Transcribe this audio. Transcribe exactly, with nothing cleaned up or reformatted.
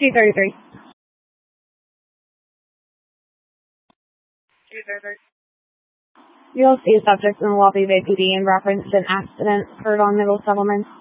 two thirty-three. two thirty-three. You'll see a subject in the Wellbe Bay P D in reference to an accident occurred on Middle Settlement.